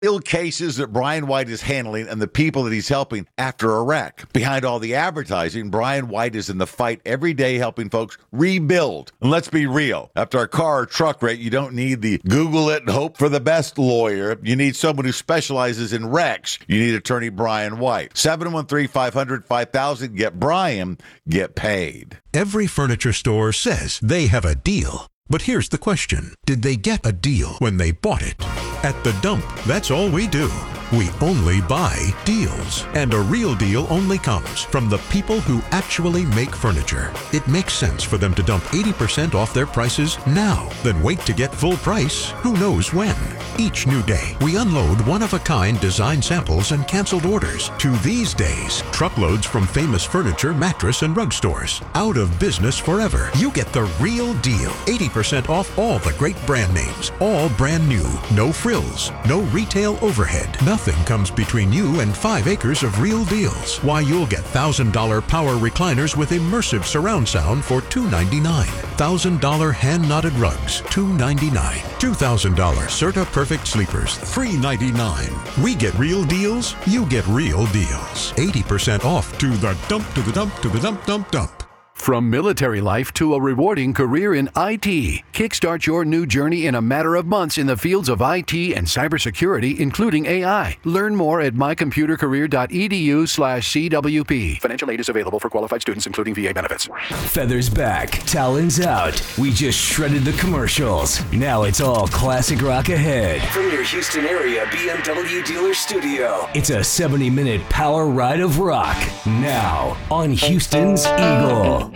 Real cases that Brian White is handling and the people that he's helping after a wreck. Behind all the advertising, Brian White is in the fight every day helping folks rebuild. And let's be real. After a car or truck wreck, you don't need the Google it and hope for the best lawyer. You need someone who specializes in wrecks. You need attorney Brian White. 713-500-5000. Get Brian, get paid. Every furniture store says they have a deal. But here's the question. Did they get a deal when they bought it? At The Dump, that's all we do. We only buy deals. And a real deal only comes from the people who actually make furniture. It makes sense for them to dump 80% off their prices now, then wait to get full price who knows when. Each new day, we unload one-of-a-kind design samples and canceled orders. To these days, truckloads from famous furniture, mattress, and rug stores. Out of business forever. You get the real deal. 80% off all the great brand names. All brand new. No frills. No retail overhead. Nothing comes between you and 5 acres of real deals. Why, you'll get $1,000 power recliners with immersive surround sound for $299. $1,000 hand-knotted rugs, $299. $2,000 Serta Perfect Sleepers, $399. We get real deals, you get real deals. 80% off. To the dump, to the dump, to the dump, dump, dump. From military life to a rewarding career in IT, kickstart your new journey in a matter of months in the fields of IT and cybersecurity, including AI. Learn more at mycomputercareer.edu/CWP. Financial aid is available for qualified students, including VA benefits. Feathers back, talons out. We just shredded the commercials. Now it's all classic rock ahead. From your Houston area BMW dealer studio, it's a 70-minute power ride of rock. Now on Houston's Eagle.